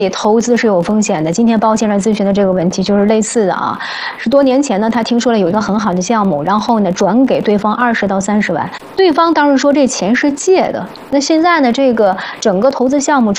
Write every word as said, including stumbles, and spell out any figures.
投资是有风险的。今天包先生咨询的这个问题就是类似的啊，是多年前呢，他听说了有一个很好的项目，然后呢转给对方二十到三十万，对方当时说这钱是借的。那现在呢，这个整个投资项目出